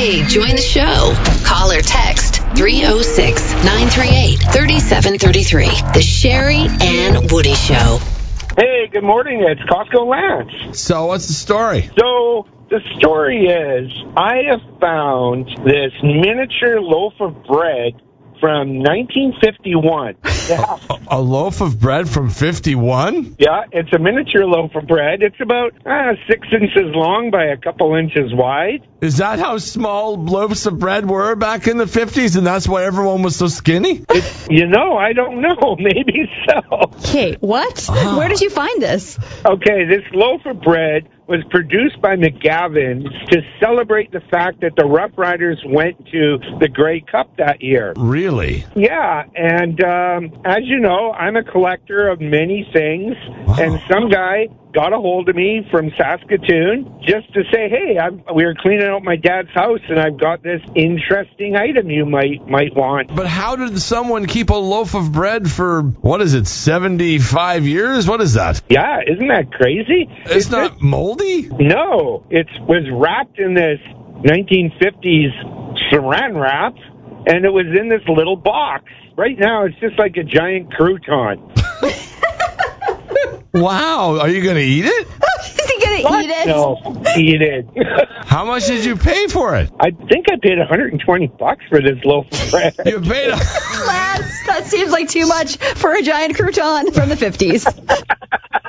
Hey, join the show. Call or text 306-938-3733. The Sherry and Woody Show. Hey, good morning. It's Costco Lance. So what's the story? So the story is I have found this miniature loaf of bread from 1951. Yeah. A loaf of bread from 51? Yeah, it's a miniature loaf of bread. It's about 6 inches long by a couple inches wide. Is that how small loaves of bread were back in the 50s, and that's why everyone was so skinny? I don't know. Maybe so. Okay, what? Where did you find this? Okay, this loaf of bread was produced by McGavin's to celebrate the fact that the Rough Riders went to the Grey Cup that year. Really? Yeah, and as you know, I'm a collector of many things, and some guy got a hold of me from Saskatoon just to say, hey, we were cleaning out my dad's house, and I've got this interesting item you might want. But how did someone keep a loaf of bread for, 75 years? What is that? Yeah, isn't that crazy? It's not moldy? No, it was wrapped in this 1950s saran wrap, and it was in this little box. Right now, it's just like a giant crouton. Wow, are you going to eat it? Is he going to eat it? No, eat it. How much did you pay for it? I think I paid $120 for this loaf of bread. You paid Lance, that seems like too much for a giant crouton from the 50s.